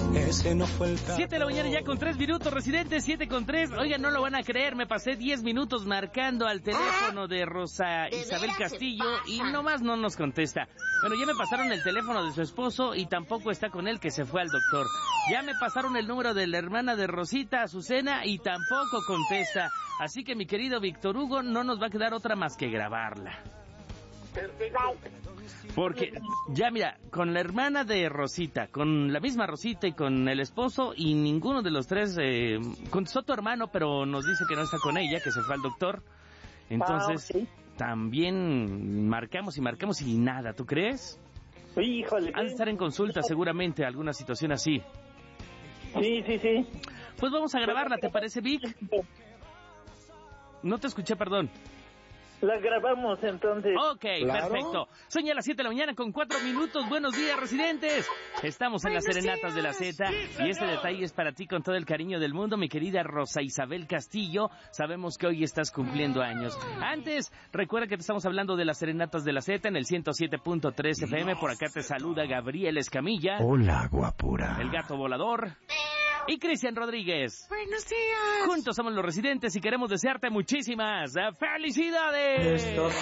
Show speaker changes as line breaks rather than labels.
Ese no fue el caso.
7 de la mañana ya con 3 minutos, residentes, 7:03. Oigan, no lo van a creer, me pasé 10 minutos marcando al teléfono de Rosa Isabel Castillo y nomás no nos contesta. Bueno, ya me pasaron el teléfono de su esposo y tampoco está con él, que se fue al doctor. Ya me pasaron el número de la hermana de Rosita, Azucena, y tampoco contesta. Así que mi querido Víctor Hugo, no nos va a quedar otra más que grabarla. Porque ya mira, con la hermana de Rosita, con la misma Rosita y con el esposo, y ninguno de los tres contestó tu hermano, pero nos dice que no está con ella, que se fue al doctor. Entonces, también marcamos y nada, ¿tú crees?
Híjole.
Han de estar en consulta seguramente, alguna situación así.
Sí.
Pues vamos a grabarla, ¿te parece, Vic? No te escuché, perdón.
La grabamos entonces.
Ok, claro. Perfecto. Son ya las 7 de la mañana con 4 minutos. Buenos días, residentes. Estamos en las serenatas de la Z y este detalle es para ti con todo el cariño del mundo, mi querida Rosa Isabel Castillo. Sabemos que hoy estás cumpliendo años. Antes, recuerda que te estamos hablando de las serenatas de la Z en el 107.3 FM. Por acá te saluda Gabriel Escamilla.
Hola, guapura.
El gato volador. Y Cristian Rodríguez.
Buenos días.
Juntos somos los residentes y queremos desearte muchísimas felicidades.